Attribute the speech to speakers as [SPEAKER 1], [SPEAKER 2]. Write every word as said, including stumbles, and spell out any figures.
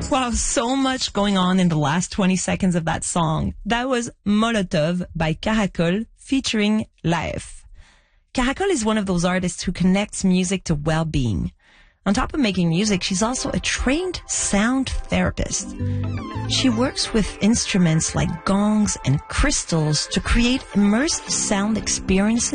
[SPEAKER 1] Wow, so much going on in the last twenty seconds of that song. That was Molotov by Caracol featuring Laef. Caracol is one of those artists who connects music to well-being. On top of making music, she's also a trained sound therapist. She works with instruments like gongs and crystals to create immersive sound experiences